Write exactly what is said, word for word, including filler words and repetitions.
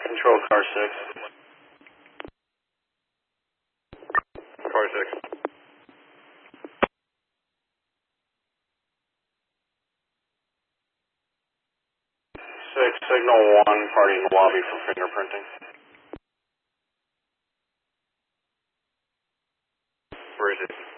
Control car six. Car six. Six, signal one, party in the lobby for fingerprinting. Where is it?